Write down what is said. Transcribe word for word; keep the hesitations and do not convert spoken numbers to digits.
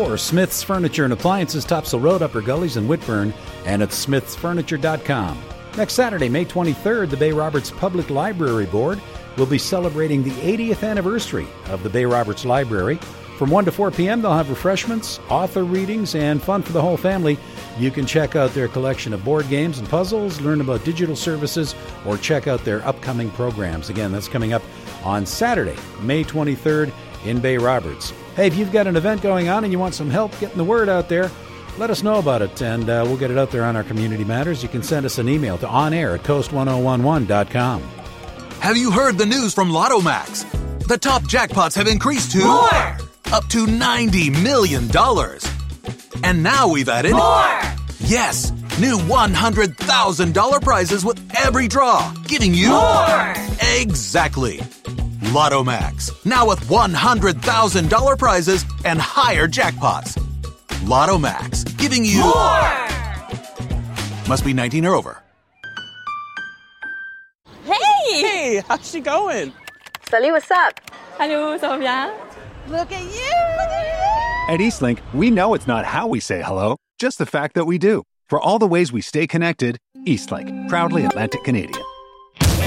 for Smith's Furniture and Appliances, Topsail Road, Upper Gullies, and Whitburn, and at smiths furniture dot com. Next Saturday, May twenty-third, the Bay Roberts Public Library Board will be celebrating the eightieth anniversary of the Bay Roberts Library. From one to four p.m., they'll have refreshments, author readings, and fun for the whole family. You can check out their collection of board games and puzzles, learn about digital services, or check out their upcoming programs. Again, that's coming up on Saturday, May twenty-third in Bay Roberts. Hey, if you've got an event going on and you want some help getting the word out there, let us know about it, and uh, we'll get it out there on our Community Matters. You can send us an email to onair at coast ten eleven dot com. Have you heard the news from Lotto Max? The top jackpots have increased to... More! Up to ninety million dollars. And now we've added... More! Yes, new one hundred thousand dollars prizes with every draw, giving you... More! Exactly. Lotto Max, now with one hundred thousand dollars prizes and higher jackpots. Lotto Max, giving you... More! Must be nineteen or over. Hey! Hey, how's she going? Salut, what's up? Allô, ça va bien? Look at you! At Eastlink, we know it's not how we say hello, just the fact that we do. For all the ways we stay connected, Eastlink, proudly Atlantic Canadian.